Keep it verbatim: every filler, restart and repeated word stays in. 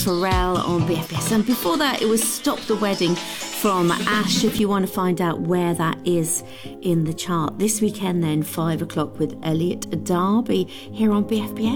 Pharrell on B F B S, and before that it was Stop the Wedding from Ash, if you want to find out where that is in the chart. This weekend then, five o'clock with Elliot Darby here on B F B S.